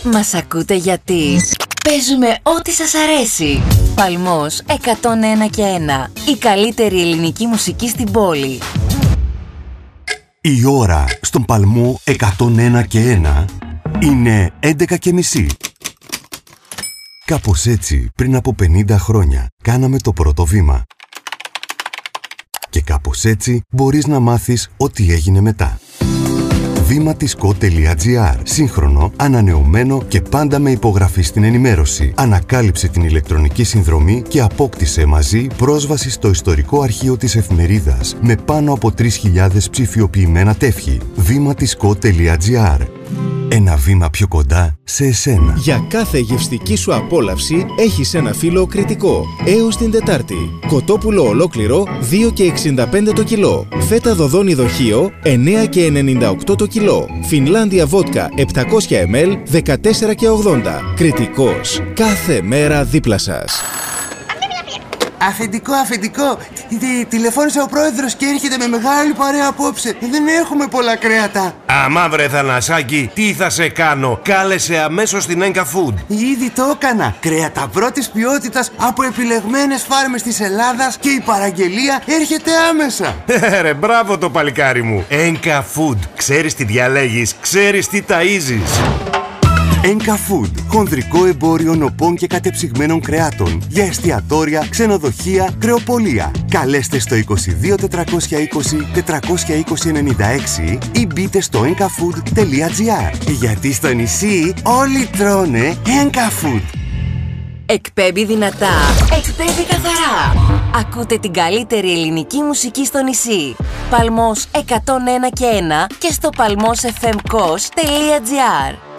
Μας ακούτε γιατί παίζουμε ό,τι σας αρέσει. Παλμός 101 και 1. Η καλύτερη ελληνική μουσική στην πόλη. Η ώρα στον Παλμό 101 και 1 είναι 11:30. Κάπως έτσι, πριν από 50 χρόνια, κάναμε το πρώτο βήμα. Και κάπως έτσι μπορείς να μάθεις ό,τι έγινε μετά. Βήματισκο.gr. Σύγχρονο, ανανεωμένο και πάντα με υπογραφή στην ενημέρωση. Ανακάλυψε την ηλεκτρονική συνδρομή και απόκτησε μαζί πρόσβαση στο ιστορικό αρχείο της εφημερίδας με πάνω από 3.000 ψηφιοποιημένα τεύχη. Βήματισκο.gr. Ένα βήμα πιο κοντά σε εσένα. Για κάθε γευστική σου απόλαυση έχεις ένα φύλλο κριτικό. Έως την Τετάρτη. Κοτόπουλο ολόκληρο 2,65 το κιλό. Φέτα δοδόνι δοχείο 9,98 το κιλό. Φινλάνδια βότκα 700 ml 14,80. Κριτικός. Κάθε μέρα δίπλα σας. Αφεντικό, τηλεφώνησε ο πρόεδρος και έρχεται με μεγάλη παρέα απόψε. Δεν έχουμε πολλά κρέατα. Αμά βρε Θανασάκη, τι θα σε κάνω. Κάλεσε αμέσως την Enka Food. Ήδη το έκανα. Κρέατα πρώτης ποιότητας από επιλεγμένες φάρμες της Ελλάδας και η παραγγελία έρχεται άμεσα. Ρε, μπράβο το παλικάρι μου. Enka Food. Ξέρεις τι διαλέγεις, ξέρεις τι ταΐζεις. Enka Food. Χονδρικό εμπόριο νοπών και κατεψυγμένων κρεάτων για εστιατόρια, ξενοδοχεία, κρεοπολία. Καλέστε στο 22 420 420 96 ή μπείτε στο enkafood.gr. Γιατί στο νησί όλοι τρώνε Enka Food. Εκπέμπει δυνατά, εκπέμπει καθαρά. Ακούτε την καλύτερη ελληνική μουσική στο νησί. Παλμός 101 και 1 και στο palmosfmkos.gr.